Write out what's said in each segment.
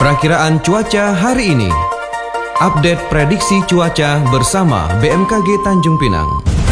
Perakiraan cuaca hari ini. Update prediksi cuaca bersama BMKG Tanjung Pinang.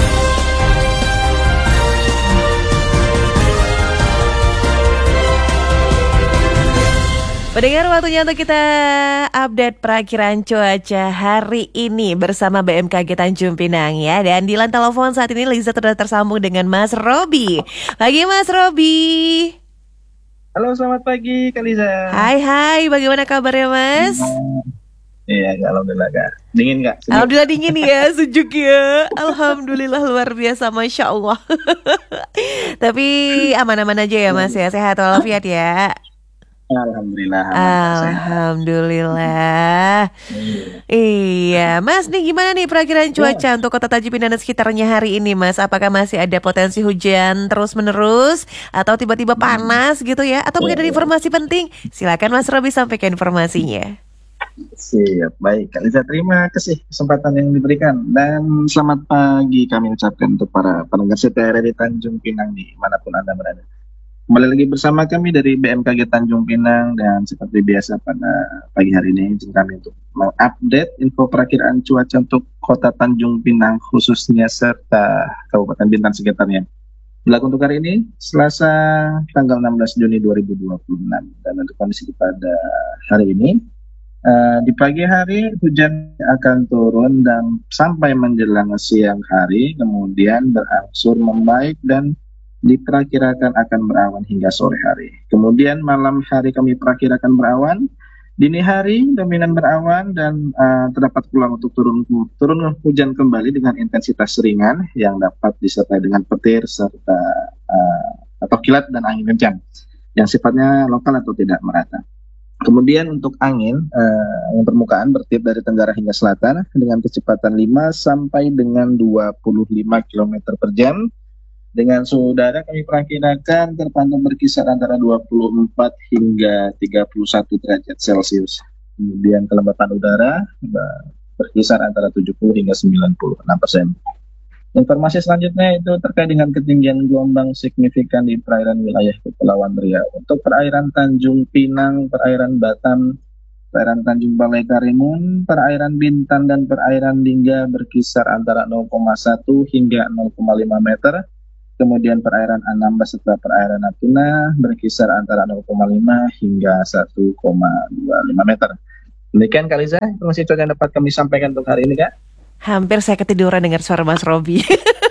Pendengar, waktunya untuk kita update perakiraan cuaca hari ini bersama BMKG Tanjung Pinang ya. Dan di line telepon saat ini Liza sudah tersambung dengan Mas Robi. Pagi Mas Robi. Halo, selamat pagi Kak Liza. Hai, bagaimana kabarnya Mas? Iya, alhamdulillah Kak. Dingin Kak? Sejuk. Alhamdulillah dingin ya, sejuk ya. Alhamdulillah luar biasa, Masya Allah. Tapi aman-aman aja ya Mas ya, sehat walafiat ya. Alhamdulillah. Iya, Mas, nih gimana nih perakiraan cuaca untuk Kota Tanjung Pinang dan sekitarnya hari ini, Mas? Apakah masih ada potensi hujan terus-menerus atau tiba-tiba panas gitu ya? Atau mungkin ada informasi penting? Silakan Mas Robi sampaikan informasinya. Siap, baik Kak Liza, terima kasih kesempatan yang diberikan dan selamat pagi kami ucapkan untuk para pendengar setia di Tanjung Pinang dimanapun Anda berada. Kembali lagi bersama kami dari BMKG Tanjung Pinang dan seperti biasa pada pagi hari ini izin kami untuk mengupdate info perakiraan cuaca untuk Kota Tanjung Pinang khususnya serta Kabupaten Bintan sekitarnya. Berlaku untuk hari ini Selasa tanggal 16 Juni 2026 dan untuk kondisi pada hari ini di pagi hari hujan akan turun dan sampai menjelang siang hari kemudian berangsur membaik dan diperkirakan akan berawan hingga sore hari. Kemudian malam hari kami perkirakan berawan, dini hari dominan berawan dan terdapat peluang untuk turun hujan kembali dengan intensitas ringan yang dapat disertai dengan petir serta atau kilat dan angin kencang yang sifatnya lokal atau tidak merata. Kemudian untuk angin yang permukaan bertiup dari tenggara hingga selatan dengan kecepatan 5 sampai dengan 25 km per jam. Dengan suhu udara kami perkirakan terpantau berkisar antara 24 hingga 31 derajat Celcius. Kemudian kelembapan udara berkisar antara 70 hingga 96%. Informasi selanjutnya itu terkait dengan ketinggian gelombang signifikan di perairan wilayah Kepulauan Riau. Untuk perairan Tanjung Pinang, perairan Batam, perairan Tanjung Balai Karimun, perairan Bintan dan perairan Lingga berkisar antara 0,1 hingga 0,5 meter. Kemudian perairan Anambas serta perairan Natuna berkisar antara 0,5 hingga 1,25 meter. Demikian Kak Liza, informasi cuaca yang dapat kami sampaikan untuk hari ini Kak. Hampir saya ketiduran dengar suara Mas Robi.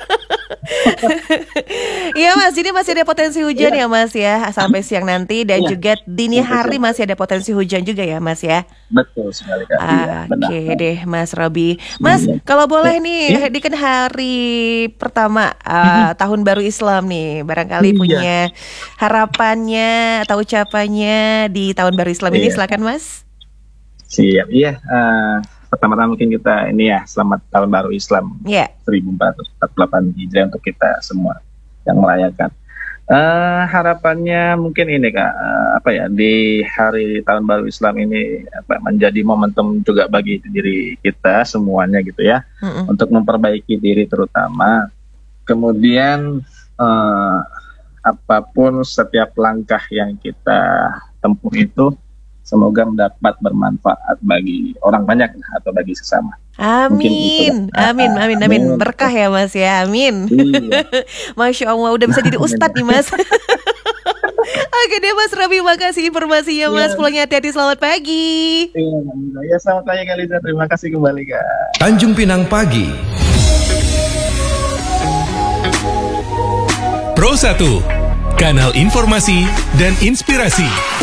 Iya Mas, ini masih ada potensi hujan ya Mas ya sampai siang nanti dan juga dini hari masih ada potensi hujan juga ya Mas ya. Betul sekali Kak. Oke deh Mas Robi. Mas, kalau boleh nih di kan hari pertama tahun baru Islam nih, barangkali punya harapannya atau ucapannya di tahun baru Islam ini, silakan Mas. Siap, pertama-tama mungkin kita ini ya selamat tahun baru Islam 1448 Hijriah untuk kita semua yang merayakan. Harapannya mungkin ini Kak, di hari tahun baru Islam ini menjadi momentum juga bagi diri kita semuanya gitu ya, untuk memperbaiki diri terutama. Kemudian apapun setiap langkah yang kita tempuh itu semoga mendapat bermanfaat bagi orang banyak atau bagi sesama. Amin, amin. Berkah ya Mas ya, amin. Iya. Masya Allah, udah bisa jadi ustadz nih Mas. Oke deh Mas Robi, makasih informasinya Mas. Pulangnya hati-hati, selamat pagi. Iya, selamat pagi Kak Liza, terima kasih kembali Kak. Tanjung Pinang Pagi. Pro 1, kanal informasi dan inspirasi.